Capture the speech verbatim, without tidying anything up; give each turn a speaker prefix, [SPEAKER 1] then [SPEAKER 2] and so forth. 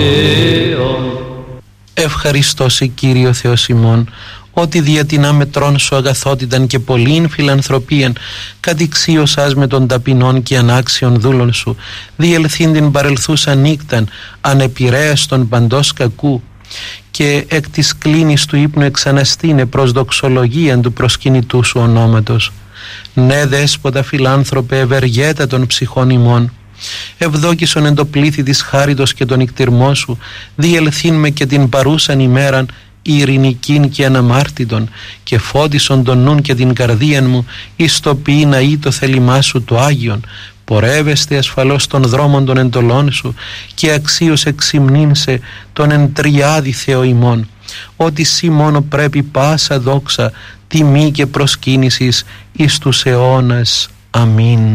[SPEAKER 1] Ευχαριστώ Κύριο Θεός ημών, ότι δια την άμετρον σου αγαθότηταν και πολλήν φιλανθρωπίαν κατηξίωσας με των ταπεινών και ανάξιων δούλων σου, διελθύν την παρελθούσα νύκταν ανεπηρέαστον παντός κακού, και εκ της κλίνης του ύπνου εξαναστήνε προς δοξολογίαν του προσκυνητού σου ονόματος. Ναι, δέσποτα φιλάνθρωπε, ευεργέτα των ψυχών ημών, ευδόκησον εν το πλήθη της χάριτος και τον ικτυρμό σου, διελθύν με και την παρούσαν ημέραν ειρηνικήν και αναμάρτητον, και φώτισον τον νουν και την καρδίαν μου εις το ποιή να ή το θέλημά σου το Άγιον. Πορεύεστε ασφαλώς των δρόμων των εντολών σου, και αξίως εξυμνήνσε τον εν τριάδη Θεό ημών, ότι σύ μόνο πρέπει πάσα δόξα, τιμή και προσκύνησης εις τους αιώνας. Αμήν.